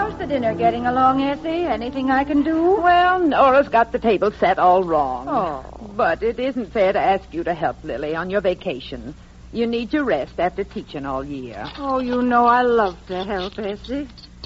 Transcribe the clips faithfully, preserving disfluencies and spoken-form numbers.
How's the dinner getting along, Essie? Anything I can do? Well, Nora's got the table set all wrong. Oh. But it isn't fair to ask you to help, Lily, on your vacation. You need your rest after teaching all year. Oh, you know I love to help, Essie.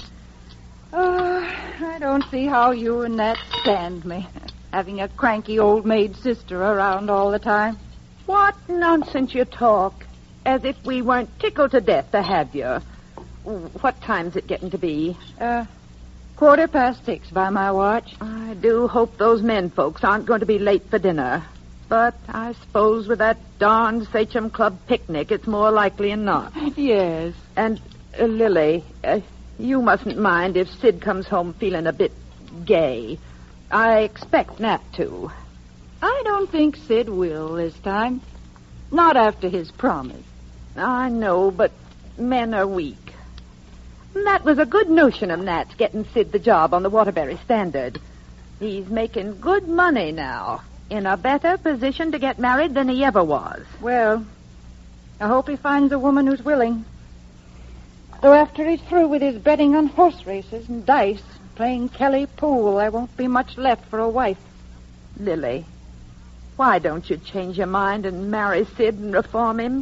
Oh, I don't see how you and Nat stand me, having a cranky old maid sister around all the time. What nonsense you talk. As if we weren't tickled to death to have you. What time's it getting to be? Uh, quarter past six by my watch. I do hope those men folks aren't going to be late for dinner. But I suppose with that darned Sachem Club picnic, it's more likely than not. Yes. And, uh, Lily, uh, you mustn't mind if Sid comes home feeling a bit gay. I expect Nat to. I don't think Sid will this time. Not after his promise. I know, but men are weak. That was a good notion of Nat's, getting Sid the job on the Waterbury Standard. He's making good money now, in a better position to get married than he ever was. Well, I hope he finds a woman who's willing. Though after he's through with his betting on horse races and dice, playing Kelly pool, there won't be much left for a wife. Lily, why don't you change your mind and marry Sid and reform him?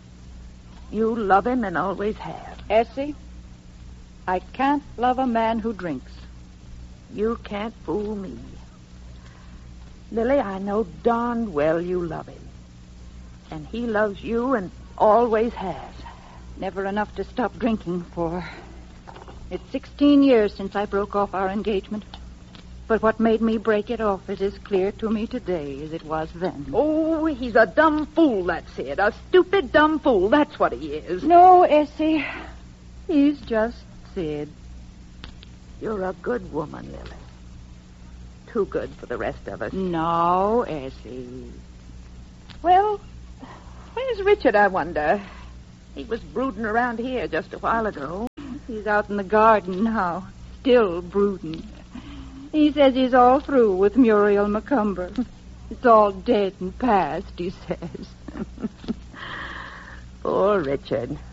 You love him and always have. Essie, I can't love a man who drinks. You can't fool me. Lily, I know darn well you love him. And he loves you and always has. Never enough to stop drinking for. It's sixteen years since I broke off our engagement. But what made me break it off is as clear to me today as it was then. Oh, he's a dumb fool, that's it. A stupid dumb fool, that's what he is. No, Essie. He's just Sid. You're a good woman, Lily. Too good for the rest of us. No, Essie. Well, where's Richard, I wonder? He was brooding around here just a while ago. He's out in the garden now, still brooding. He says he's all through with Muriel McCumber. It's all dead and past, he says. Poor Richard.